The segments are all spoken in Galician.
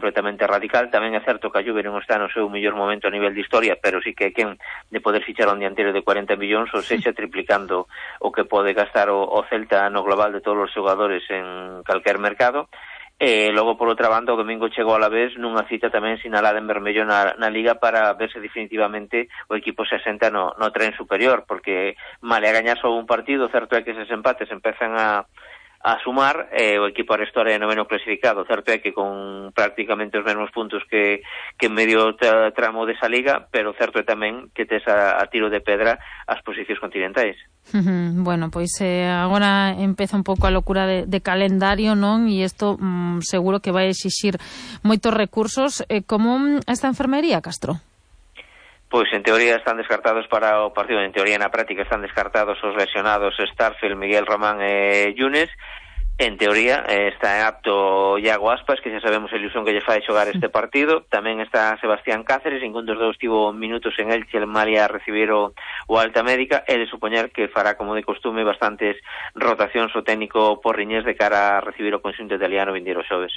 completamente radical. Tamén é certo que a Juve non está no seu mellor momento a nivel de historia, pero sí que é quen de poder fichar un dianteiro de 40 millóns, ou sexa, triplicando o que pode gastar o Celta no global de todos os xogadores en calquer mercado. Logo, por outra banda, o domingo chegou a la vez nunha cita tamén sinalada en vermello na Liga para verse definitivamente o equipo se asenta no tren superior, porque male a gañar só un partido, certo é que eses empates empezan a sumar, o equipo Arestora é noveno clasificado, certo é que con prácticamente os mesmos puntos que en medio tramo desa liga, pero certo é tamén que tes a tiro de pedra as posicións continentais. Bueno, pois agora empeza un pouco a locura de calendario, non? E isto seguro que vai exixir moitos recursos. Como esta enfermería, Castro? Pois en teoría están descartados para o partido, en teoría na práctica están descartados os lesionados Starfield, Miguel Román e Yunes. En teoría está apto Iago Aspas, que xa sabemos a ilusión que lle fai xogar este partido. Tamén está Sebastián Cáceres, ningún dos dous tivo minutos en Elche, el Malia a recibir o alta médica, e de supoñer que fará, como de costume, bastantes rotacións o técnico Porriñés de cara a recibir o conxunto italiano vindeiro xoves.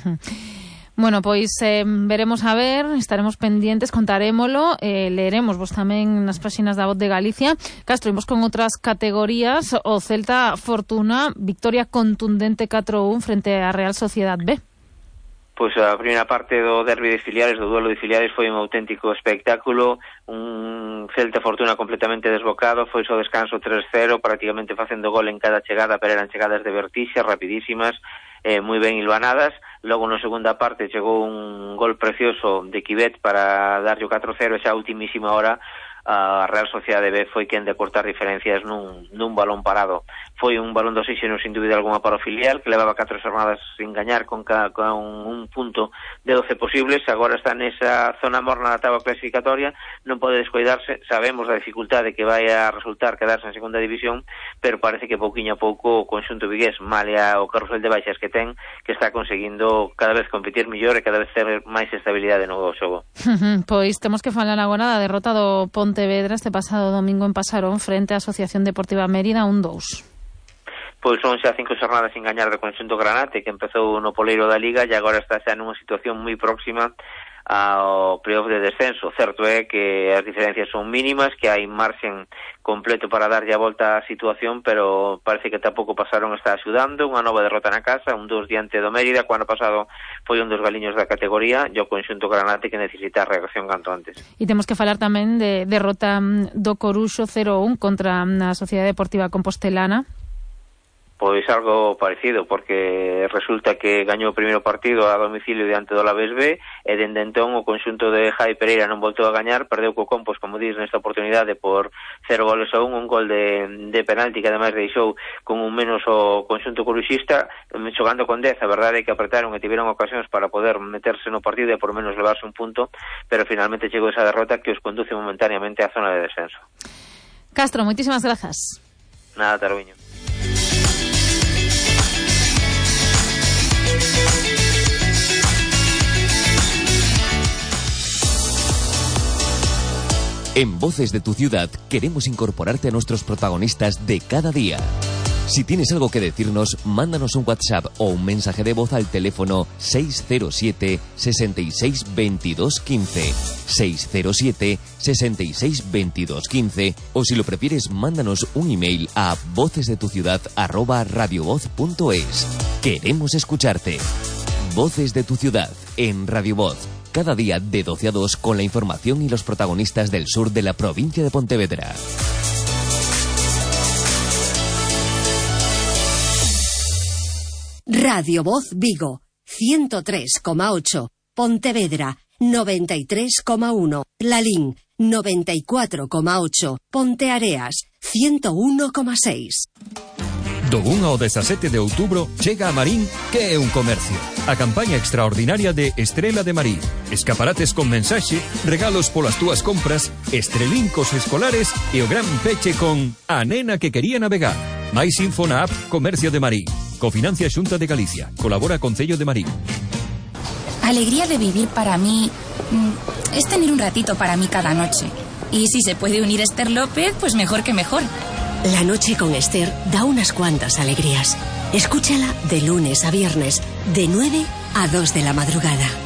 Bueno, pois veremos a ver, estaremos pendientes, contarémolo, leeremos vos tamén nas páxinas da Voz de Galicia. Castro, imos con outras categorías. O Celta Fortuna, victoria contundente 4-1 frente á Real Sociedad B. Pois a primeira parte do derbi de filiales, do duelo de filiales, foi un auténtico espectáculo, un Celta Fortuna completamente desbocado, foi ao descanso 3-0, prácticamente facendo gol en cada chegada, pero eran chegadas de vertixe, rapidísimas, moi ben hilvanadas. Logo, na segunda parte, chegou un gol precioso de Quivet para darlle o 4-0, xa a ultimísima hora a Real Sociedade B foi quen de cortar diferencias nun balón parado. Foi un balón de oxígeno sin dúbida alguma para o filial, que levaba 4 jornadas sin gañar con un punto de 12 posibles. Agora está nesa zona morna da táboa clasificatoria, non pode descoidarse. Sabemos a dificultade que vai a resultar quedarse en segunda división, pero parece que pouquiño a pouco o conxunto vigués, malia o carrusel de baixas que ten, que está conseguindo cada vez competir mellor e cada vez ter máis estabilidade no xogo. Pois temos que falar agora da derrota do Pontevedra este pasado domingo en Pasarón frente á Asociación Deportiva Mérida 1-2. Pois son xa 5 xornadas sin gañar do conxunto granate, que empezou no poleiro da Liga e agora está xa nunha situación moi próxima ao playoff de descenso. Certo é que as diferencias son mínimas, que hai marxen completo para darlle a volta á situación, pero parece que tampouco Pasarón está axudando. Unha nova derrota na casa, 1-2 diante do Mérida, que o ano pasado foi un dos galiños da categoría, e o conxunto granate que necesita a reacción canto antes. E temos que falar tamén de derrota do Coruxo 0-1 contra a Sociedade Deportiva Compostelana. Pois algo parecido, porque resulta que gañou o primeiro partido a domicilio diante do Alavés B, e dende entón o conxunto de Jai Pereira non voltou a gañar, perdeu co Compos, como dis, nesta oportunidade por 0-1, un gol de penalti que ademais deixou con un menos o conxunto coruxista, xogando con 10. A verdade é que apretaron e tiveron ocasións para poder meterse no partido e por menos levarse un punto, pero finalmente chegou esa derrota que os conduce momentaneamente á zona de descenso. Castro, moitísimas grazas. Nada, Tarubiño. En Voces de tu Ciudad queremos incorporarte a nuestros protagonistas de cada día. Si tienes algo que decirnos, mándanos un WhatsApp o un mensaje de voz al teléfono 607 66 22 15, 607 66 22 15, o si lo prefieres, mándanos un email a vocesdetuciudad@radiovoz.es. Queremos escucharte. Voces de tu Ciudad en Radio Voz. Cada día de 12 a 2 con la información y los protagonistas del sur de la provincia de Pontevedra. Radio Voz Vigo, 103,8. Pontevedra, 93,1. Lalín, 94,8. Ponteareas, 101,6. Do 1 ao 17 de outubro chega a Marín, que é un comercio. A campaña extraordinaria de Estrela de Marín. Escaparates con mensaxe, regalos polas túas compras, estrelincos escolares e o gran peche con A nena que quería navegar. Mais info na app Comercio de Marín. Cofinancia Xunta de Galicia. Colabora Concello de Marín. Alegría de vivir para mí es tener un ratito para mí cada noche. Y si se puede unir Esther López, pues mejor que mejor. La noche con Esther da unas cuantas alegrías. Escúchala de lunes a viernes, de 9 a 2 de la madrugada.